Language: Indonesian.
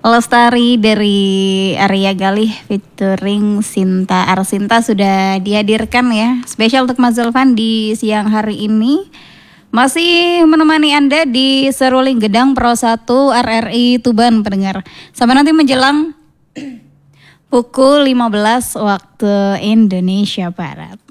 Lestari dari Arya Galih featuring Sinta Arsinta sudah dihadirkan ya. Spesial untuk Mas Zulfan di siang hari ini. Masih menemani Anda di Seruling Gedang Pro 1 RRI Tuban pendengar. Sampai nanti menjelang pukul 15 waktu Indonesia Barat.